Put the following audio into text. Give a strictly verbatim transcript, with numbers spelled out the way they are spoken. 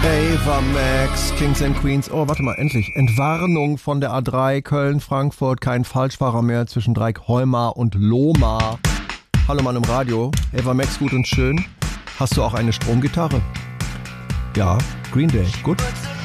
Ava Max, Kings and Queens. Oh, warte mal, endlich. Entwarnung von der A drei Köln-Frankfurt. Kein Falschfahrer mehr zwischen Dreieck-Holmar und Lohmar. Hallo Mann im Radio. Ava Max, gut und schön. Hast du auch eine Stromgitarre? Ja, Green Day. Gut.